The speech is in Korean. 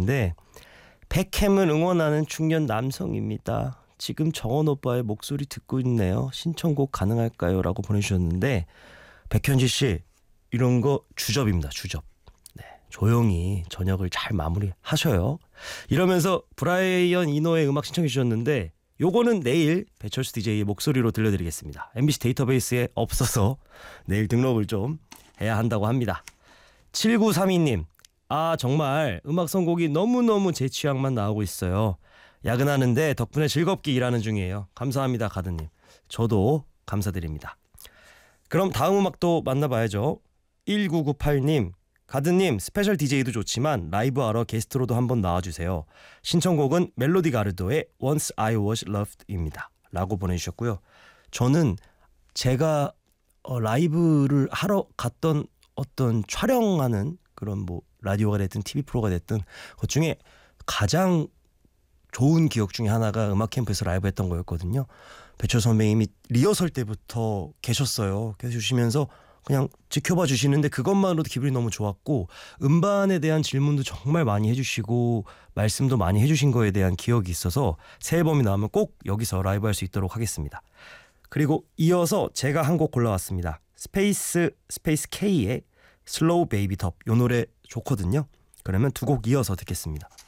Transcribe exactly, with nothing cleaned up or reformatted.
주셨는데 백햄을 응원하는 중년 남성입니다. 지금 정원 오빠의 목소리 듣고 있네요. 신청곡 가능할까요? 라고 보내주셨는데 백현지 씨 이런 거 주접입니다. 주접. 네, 조용히 저녁을 잘 마무리하셔요. 이러면서 브라이언 이노의 음악 신청해 주셨는데 요거는 내일 배철수 디제이의 목소리로 들려드리겠습니다. 엠비씨 데이터베이스에 없어서 내일 등록을 좀 해야 한다고 합니다. 칠구삼이 님, 아 정말 음악 선곡이 너무너무 제 취향만 나오고 있어요. 야근하는데 덕분에 즐겁게 일하는 중이에요. 감사합니다 가드님. 저도 감사드립니다. 그럼 다음 음악도 만나봐야죠. 일구구팔 님, 가드님 스페셜 디제이도 좋지만 라이브 하러 게스트로도 한번 나와주세요. 신청곡은 멜로디 가르도의 Once I Was Loved입니다. 라고 보내주셨고요. 저는 제가 어, 라이브를 하러 갔던 어떤 촬영하는 그런 뭐 라디오가 됐든 티비 프로가 됐든 그 중에 가장 좋은 기억 중에 하나가 음악 캠프에서 라이브 했던 거였거든요. 배철 선배님이 리허설 때부터 계셨어요. 계속 주시면서 그냥 지켜봐 주시는데 그것만으로도 기분이 너무 좋았고 음반에 대한 질문도 정말 많이 해주시고 말씀도 많이 해주신 거에 대한 기억이 있어서 새 앨범이 나오면 꼭 여기서 라이브 할 수 있도록 하겠습니다. 그리고 이어서 제가 한 곡 골라왔습니다. 스페이스 스페이스 K의 슬로우 베이비 덥. 이 노래 좋거든요. 그러면 두 곡 이어서 듣겠습니다.